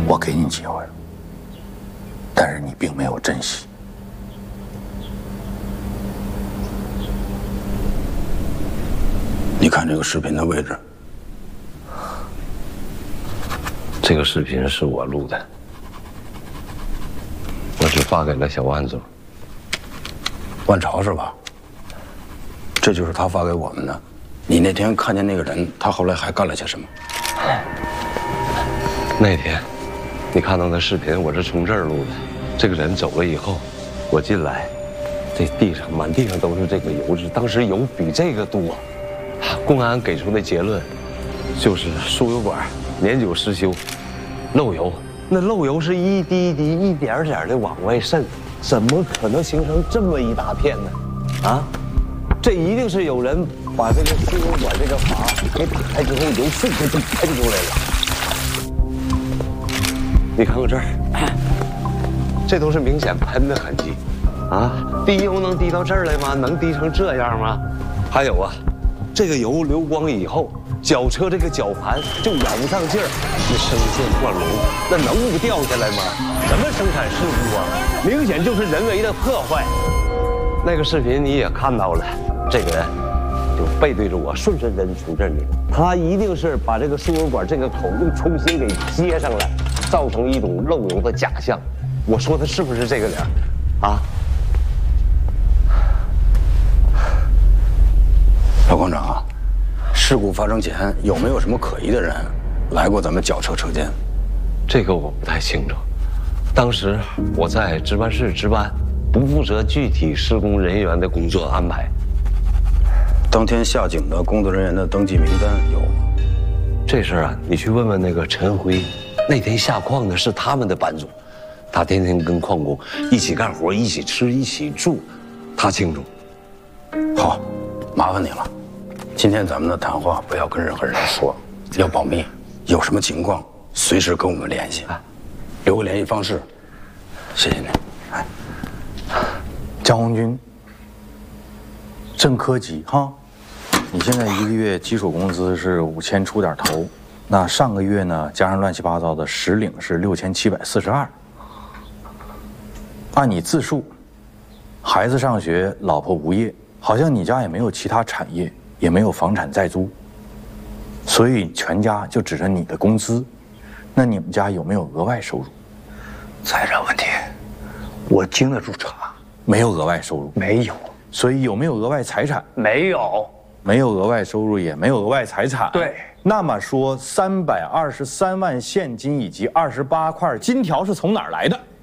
我给你机会了，但是你并没有珍惜。你看这个视频的位置， 这个视频是我录的，我只发给了小万总。 万朝是吧？这就是他发给我们的。你那天看见那个人，他后来还干了些什么？ 那天，你看到那视频，我是从这儿录的。这个人走了以后，我进来，这地上满地上都是这个油脂，当时油比这个多。公安给出的结论，就是输油管年久失修，漏油。那漏油是一滴一滴、一点点的往外渗，怎么可能形成这么一大片呢？啊，这一定是有人把这个输油管这个阀给打开之后，油瞬间就喷出来了。你看看这儿，这都是明显喷的痕迹，啊，滴油能滴到这儿来吗？能滴成这样吗？还有啊。这个油流光以后，脚车这个绞盘就咬不上劲儿，那生线断龙，那能不掉下来吗？什么生产事故啊？明显就是人为的破坏。那个视频你也看到了，这个人就背对着我，顺顺真从这儿拧，他一定是把这个输油管这个口又重新给接上来，造成一种漏油的假象。我说的是不是这个理儿？啊？ 老矿长啊，事故发生前有没有什么可疑的人来过咱们绞车车间？ 这个我不太清楚。当时我在值班室值班，不负责具体施工人员的工作安排。 当天下井的工作人员的登记名单有吗？ 这事儿啊，你去问问那个陈辉，那天下矿的是他们的班组，他天天跟矿工一起干活，一起吃，一起住，他清楚。 好，麻烦你了。今天咱们的谈话不要跟任何人说，要保密。有什么情况随时跟我们联系，留个联系方式。谢谢你。哎，江红军，正科级哈，你现在一个月基础工资是5000出点头，那上个月呢加上乱七八糟的实领是6742。按你自述，孩子上学，老婆无业，好像你家也没有其他产业。也没有房产在租，所以全家就指着你的工资。那你们家有没有额外收入？ 财产问题，我经得住查。 没有额外收入？ 没有。 所以有没有额外财产？ 没有。 没有额外收入，也没有额外财产。 对。 那么说，323万现金以及28块金条是从哪儿来的？